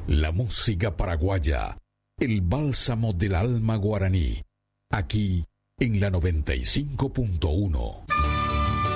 La música paraguaya, el bálsamo del alma guaraní, aquí en la 95.1.